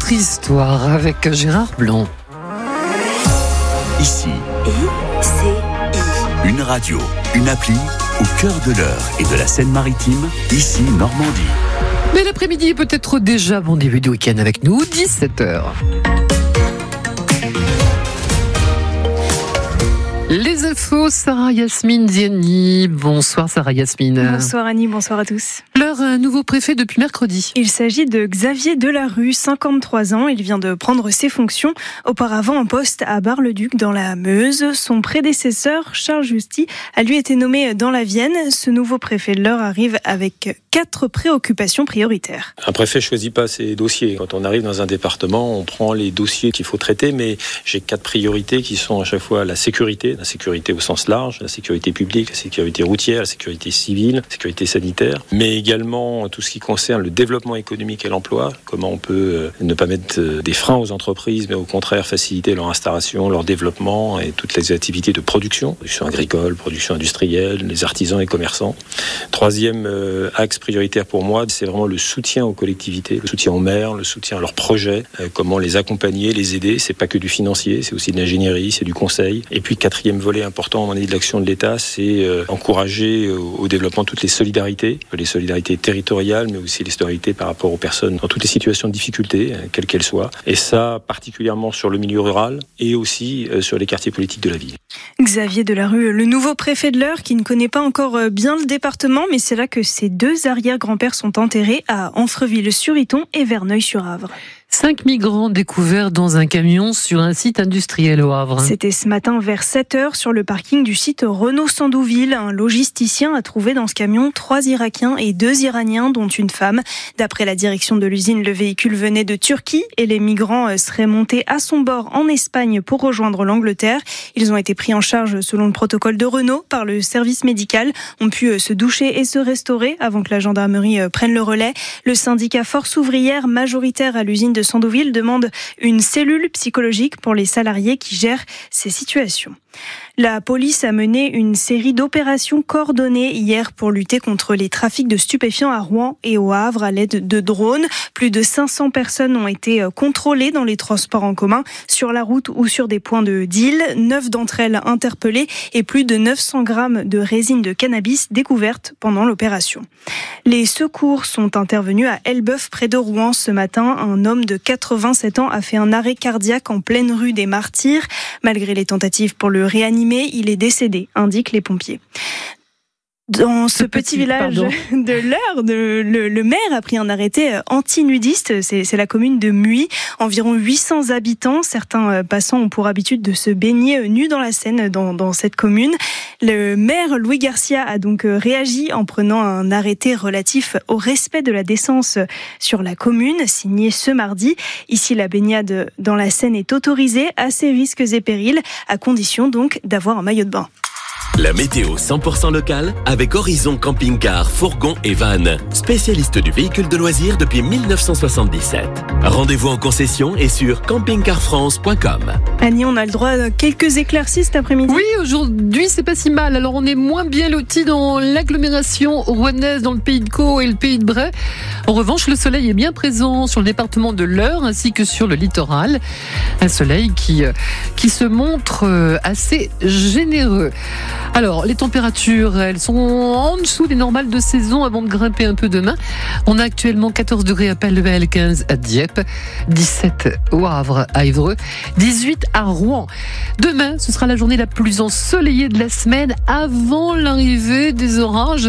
notre histoire avec Gérard Blanc. Ici, ICI. une radio, une appli au cœur de l'Eure et de la Seine-Maritime, ici Normandie. Mais l'après-midi est peut-être déjà bon début de week-end avec nous, 17h. Les infos, Sarah Yasmine Ziani. Bonsoir Sarah Yasmine. Bonsoir Annie, bonsoir à tous. Un nouveau préfet depuis mercredi. Il s'agit de Xavier Delarue, 53 ans. Il vient de prendre ses fonctions. Auparavant en poste à Bar-le-Duc dans la Meuse. Son prédécesseur, Charles Justy, a lui été nommé dans la Vienne. Ce nouveau préfet de l'Eure arrive avec 4 préoccupations prioritaires. Un préfet choisit pas ses dossiers. Quand on arrive dans un département, on prend les dossiers qu'il faut traiter, mais j'ai 4 priorités qui sont à chaque fois la sécurité au sens large, la sécurité publique, la sécurité routière, la sécurité civile, la sécurité sanitaire, mais également tout ce qui concerne le développement économique et l'emploi, comment on peut ne pas mettre des freins aux entreprises, mais au contraire faciliter leur installation, leur développement et toutes les activités de production agricole, production industrielle, les artisans et commerçants. Troisième axe prioritaire pour moi, c'est vraiment le soutien aux collectivités, le soutien aux maires, le soutien à leurs projets, comment les accompagner, les aider. C'est pas que du financier, c'est aussi de l'ingénierie, c'est du conseil. Et puis quatrième volet important de l'action de l'État, c'est encourager au développement toutes les solidarités territoriales, mais aussi les solidarités par rapport aux personnes dans toutes les situations de difficulté, quelles qu'elles soient. Et ça, particulièrement sur le milieu rural et aussi sur les quartiers politiques de la ville. Xavier Delarue, le nouveau préfet de l'Eure qui ne connaît pas encore bien le département, mais c'est là que ses 2 arrière-grands-pères sont enterrés à Amfreville-sur-Iton et Verneuil-sur-Avre. 5 migrants découverts dans un camion sur un site industriel au Havre. C'était ce matin vers 7h sur le parking du site Renault-Sandouville. Un logisticien a trouvé dans ce camion 3 Irakiens et 2 Iraniens, dont une femme. D'après la direction de l'usine, le véhicule venait de Turquie et les migrants seraient montés à son bord en Espagne pour rejoindre l'Angleterre. Ils ont été pris en charge selon le protocole de Renault par le service médical, ont pu se doucher et se restaurer avant que la gendarmerie prenne le relais. Le syndicat Force ouvrière, majoritaire à l'usine de Sandouville, demande une cellule psychologique pour les salariés qui gèrent ces situations. La police a mené une série d'opérations coordonnées hier pour lutter contre les trafics de stupéfiants à Rouen et au Havre à l'aide de drones. Plus de 500 personnes ont été contrôlées dans les transports en commun, sur la route ou sur des points de deal. 9 d'entre elles interpellées et plus de 900 grammes de résine de cannabis découvertes pendant l'opération. Les secours sont intervenus à Elbeuf près de Rouen ce matin. Un homme de 87 ans a fait un arrêt cardiaque en pleine rue des Martyrs. Malgré les tentatives pour le réanimer, il est décédé, indiquent les pompiers. Dans ce petit village de l'Eure, le maire a pris un arrêté anti-nudiste. C'est la commune de Muy. Environ 800 habitants. Certains passants ont pour habitude de se baigner nus dans la Seine dans cette commune. Le maire Louis Garcia a donc réagi en prenant un arrêté relatif au respect de la décence sur la commune, signé ce mardi. Ici, la baignade dans la Seine est autorisée à ses risques et périls, à condition donc d'avoir un maillot de bain. La météo 100% locale avec Horizon Camping-Car, Fourgon et Van. Spécialiste du véhicule de loisirs depuis 1977. Rendez-vous en concession et sur campingcarfrance.com. Annie, on a le droit à quelques éclaircies cet après-midi. Oui, aujourd'hui c'est pas si mal. Alors on est moins bien lotis dans l'agglomération rouennaise, dans le pays de Caux et le pays de Bray. En revanche, le soleil est bien présent sur le département de l'Eure ainsi que sur le littoral. Un soleil qui se montre assez généreux. Alors, les températures, elles sont en dessous des normales de saison avant de grimper un peu demain. On a actuellement 14 degrés à Palluel, 15 à Dieppe, 17 au Havre, à Évreux, 18 à Rouen. Demain, ce sera la journée la plus ensoleillée de la semaine avant l'arrivée des orages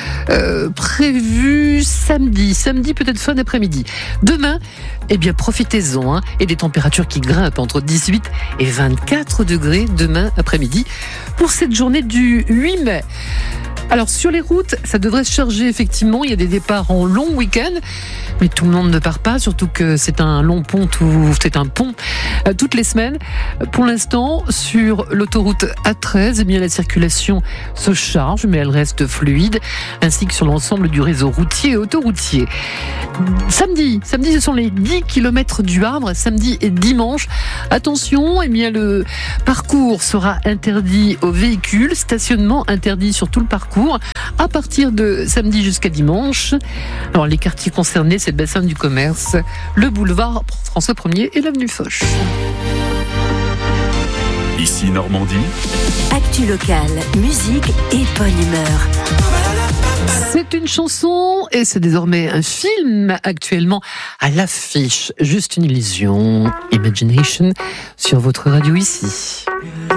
prévus samedi. Samedi, peut-être fin d'après-midi. Demain, eh bien, profitez-en, et des températures qui grimpent entre 18 et 24 degrés demain après-midi pour cette journée du 8 mai. Alors sur les routes, ça devrait se charger effectivement, il y a des départs en long week-end, mais tout le monde ne part pas, surtout que c'est un long pont, c'est un pont toutes les semaines. Pour l'instant, sur l'autoroute A13, eh bien, la circulation se charge, mais elle reste fluide, ainsi que sur l'ensemble du réseau routier et autoroutier. Samedi, ce sont les 10 km du Havre, samedi et dimanche. Attention, eh bien, le parcours sera interdit aux véhicules, stationnement interdit sur tout le parcours, à partir de samedi jusqu'à dimanche. Alors les quartiers concernés c'est le bassin du commerce, le boulevard François 1er et l'avenue Foch. Ici Normandie. Actu locale, musique et bonne humeur. C'est une chanson et c'est désormais un film actuellement à l'affiche. Juste une illusion, Imagination, sur votre radio ici.